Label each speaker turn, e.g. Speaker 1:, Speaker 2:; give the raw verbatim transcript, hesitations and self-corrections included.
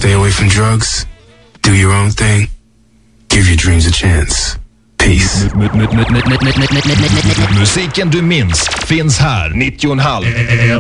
Speaker 1: stay away from drugs, do your own thing, give your dreams a chance. Peace.
Speaker 2: Musiken du minns finns här. nittio komma fem